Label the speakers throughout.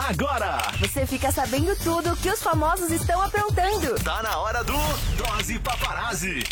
Speaker 1: Agora
Speaker 2: você fica sabendo tudo que os famosos estão aprontando.
Speaker 1: tá na hora do Dose Paparazzi.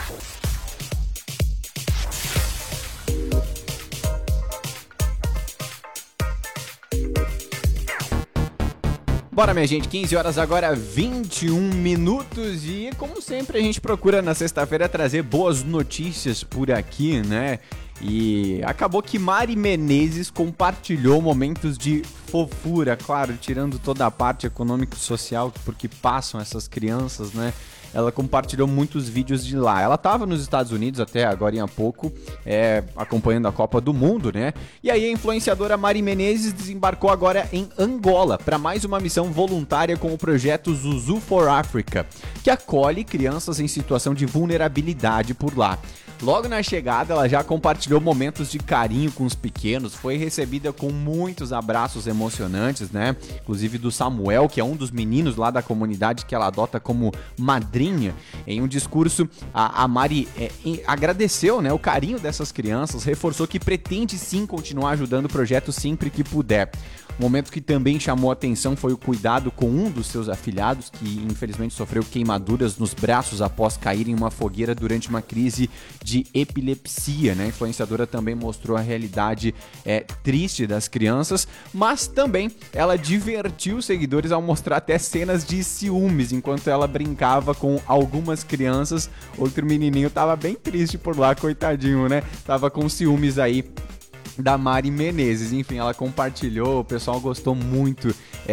Speaker 3: Bora, minha gente, 15 horas agora, 21 minutos e, como sempre, a gente procura na sexta-feira trazer boas notícias por aqui, né? E acabou que Mari Menezes compartilhou momentos de fofura, claro, tirando toda a parte econômico-social porque passam essas crianças, né? Ela compartilhou muitos vídeos de lá. Ela estava nos Estados Unidos até agora há pouco, acompanhando a Copa do Mundo, né? E aí a influenciadora Mari Menezes desembarcou agora em Angola para mais uma missão voluntária com o projeto Zuzu for Africa, que acolhe crianças em situação de vulnerabilidade por lá. Logo na chegada, ela já compartilhou momentos de carinho com os pequenos, foi recebida com muitos abraços emocionantes, né? Inclusive do Samuel, que é um dos meninos lá da comunidade que ela adota como madrinha. Em um discurso, a Mari agradeceu, né, o carinho dessas crianças, reforçou que pretende sim continuar ajudando o projeto sempre que puder. Um momento que também chamou a atenção foi o cuidado com um dos seus afilhados, que infelizmente sofreu queimaduras nos braços após cair em uma fogueira durante uma crise de epilepsia, né? A influenciadora também mostrou a realidade triste das crianças, mas também ela divertiu os seguidores ao mostrar até cenas de ciúmes, enquanto ela brincava com algumas crianças. Outro menininho tava bem triste por lá, coitadinho, né? Tava com ciúmes aí da Mari Menezes. Enfim, ela compartilhou, o pessoal gostou muito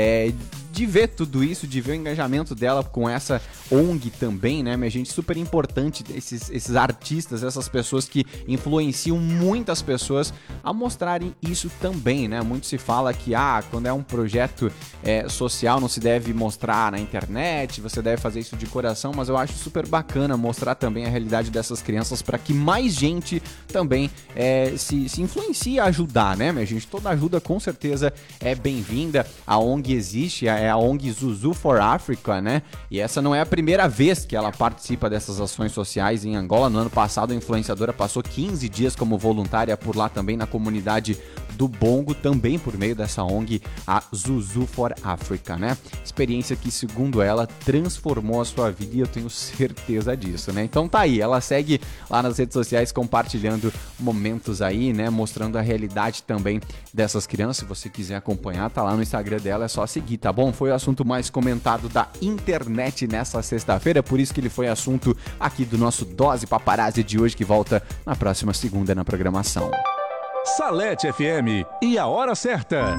Speaker 3: de ver tudo isso, de ver o engajamento dela com essa ONG também, né, minha gente? Super importante esses artistas, essas pessoas que influenciam muitas pessoas a mostrarem isso também, né? Muito se fala que, quando é um projeto social não se deve mostrar na internet, você deve fazer isso de coração, mas eu acho super bacana mostrar também a realidade dessas crianças para que mais gente também se influencie a ajudar, né, minha gente? Toda ajuda com certeza é bem-vinda. A ONG existe, é a ONG Zuzu for Africa, né? E essa não é a primeira vez que ela participa dessas ações sociais em Angola. No ano passado, a influenciadora passou 15 dias como voluntária por lá também na comunidade do Bongo, também por meio dessa ONG, a Zuzu for Africa, né? Experiência que, segundo ela, transformou a sua vida e eu tenho certeza disso, né? Então tá aí, ela segue lá nas redes sociais compartilhando momentos aí, né? Mostrando a realidade também dessas crianças. Se você quiser acompanhar, tá lá no Instagram dela, é só seguir, tá bom? Foi o assunto mais comentado da internet nessa sexta-feira, por isso que ele foi assunto aqui do nosso Dose Paparazzi de hoje, que volta na próxima segunda na programação.
Speaker 1: Salete FM e a hora certa.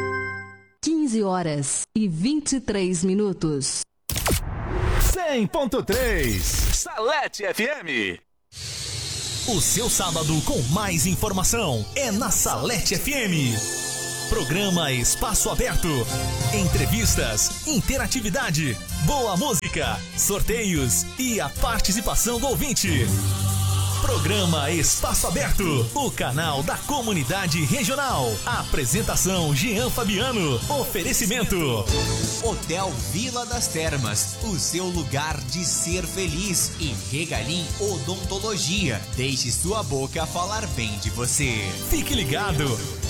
Speaker 4: 15 horas e 23 minutos.
Speaker 1: 100.3 Salete FM. O seu sábado com mais informação é na Salete FM. Programa Espaço Aberto. Entrevistas, interatividade, boa música, sorteios e a participação do ouvinte. Programa Espaço Aberto, o canal da comunidade regional. Apresentação Jean Fabiano. Oferecimento
Speaker 5: Hotel Vila das Termas, o seu lugar de ser feliz. E Regalim Odontologia, deixe sua boca falar bem de você.
Speaker 1: Fique ligado,